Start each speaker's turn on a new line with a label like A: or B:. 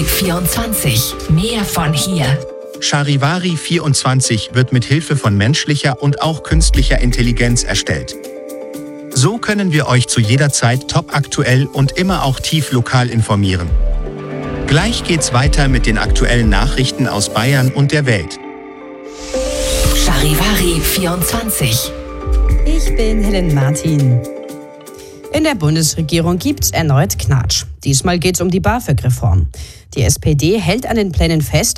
A: Charivari 24. Mehr von hier.
B: Charivari 24 wird mit Hilfe von menschlicher und auch künstlicher Intelligenz erstellt. So können wir euch zu jeder Zeit topaktuell und immer auch tief lokal informieren. Gleich geht's weiter mit den aktuellen Nachrichten aus Bayern und der Welt.
A: Charivari 24.
C: Ich bin Helen Martin. In der Bundesregierung gibt's erneut Knatsch. Diesmal geht's um die BAföG-Reform. Die SPD hält an den Plänen fest